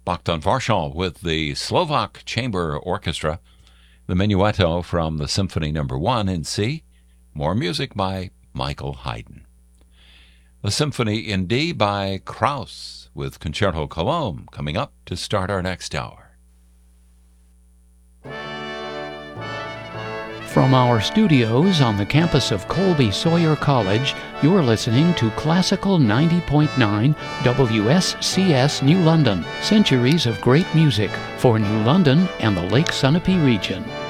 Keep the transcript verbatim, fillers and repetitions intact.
Bogdan Varshal with the Slovak Chamber Orchestra, the Menuetto from the Symphony Number One in C. More music by Michael Haydn. The Symphony in D by Krauss with Concerto Colombe coming up to start our next hour. From our studios on the campus of Colby Sawyer College, you're listening to Classical ninety point nine W S C S New London, centuries of great music for New London and the Lake Sunapee region.